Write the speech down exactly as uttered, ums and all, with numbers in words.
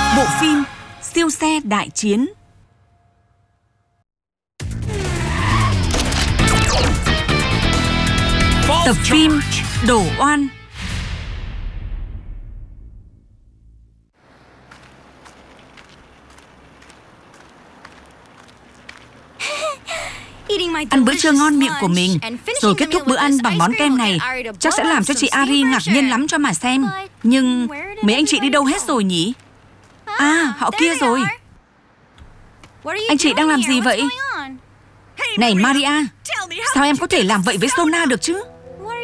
Bộ phim Siêu xe đại chiến. Tập phim Đổ oan. Ăn bữa trưa ngon miệng của mình, rồi kết thúc bữa ăn bằng món kem này, chắc sẽ làm cho chị Ari ngạc nhiên lắm cho mà xem. Nhưng mấy anh chị đi đâu hết rồi nhỉ? À, họ kia rồi. Anh chị đang làm gì vậy? Này Maria, sao em có thể làm vậy với Sona được chứ?